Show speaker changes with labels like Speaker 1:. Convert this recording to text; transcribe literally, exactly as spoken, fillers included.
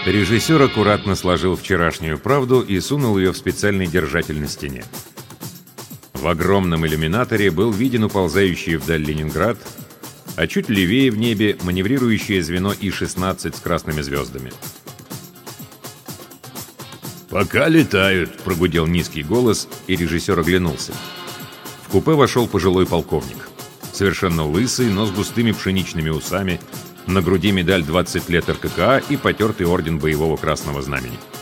Speaker 1: Режиссер аккуратно сложил вчерашнюю правду и сунул ее в специальный держатель на стене. В огромном иллюминаторе был виден уползающий вдаль Ленинград, а чуть левее в небе маневрирующее звено И шестнадцать с красными звездами. «Пока летают», — прогудел низкий голос, и режиссер оглянулся. В купе вошел пожилой полковник. Совершенно лысый, но с густыми пшеничными усами, на груди медаль двадцать лет эр ка ка а и потертый орден Боевого Красного Знамени.